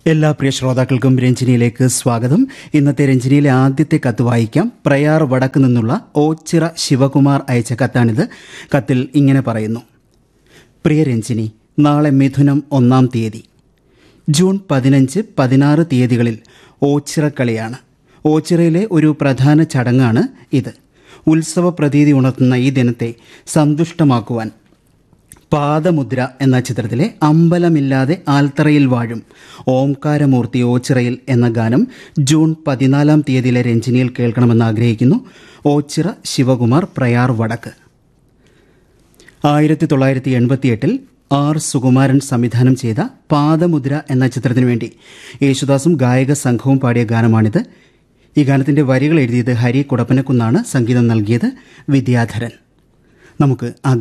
എല്ലാ പ്രിയ ശ്രോതാക്കൾക്കും രഞ്ജിനിയിലേക്ക് സ്വാഗതം. ഇന്നത്തെ രഞ്ജിനിയിലെ ആദ്യത്തെ കത്ത് വായിക്കാം. പ്രയാർ വടക്ക് നിന്നുള്ള ഓച്ചിറ ശിവകുമാർ അയച്ച കത്താണിത്. കത്തിൽ ഇങ്ങനെ പറയുന്നു: പ്രിയ രഞ്ജിനി, നാളെ മിഥുനം 1-ാം തീയതി, ജൂൺ 15, 16 തീയതികളിൽ ഓച്ചിറക്കളിയാണ്. ഓച്ചിറയിലെ ഒരു പ്രധാന ചടങ്ങാണ് ഇത്. ഉത്സവ പ്രതീതി ഉണർത്തുന്ന ഈ ദിനത്തെ സന്തുഷ്ടമാക്കുവാൻ പാദമുദ്ര എന്ന ചിത്രത്തിലെ അമ്പലമില്ലാതെ ആൽത്തറയിൽ വാഴും ഓംകാരമൂർത്തി ഓച്ചിറയിൽ എന്ന ഗാനം ജൂൺ 14-ാം തീയതിയിലെ രഞ്ജിനിയിൽ കേൾക്കണമെന്ന് ആഗ്രഹിക്കുന്നു. ഓച്ചിറ ശിവകുമാർ, പ്രയാർ വടക്ക്. 1988 ആർ സുകുമാരൻ സംവിധാനം ചെയ്ത പാദമുദ്ര എന്ന ചിത്രത്തിനു വേണ്ടി യേശുദാസും ഗായക സംഘവും പാടിയ ഗാനമാണിത്. ഈ ഗാനത്തിന്റെ വരികൾ എഴുതിയത് ഹരി കുടപ്പനക്കുന്നാണ്. സംഗീതം നൽകിയത് വിദ്യാധരൻ. നമുക്ക് ആ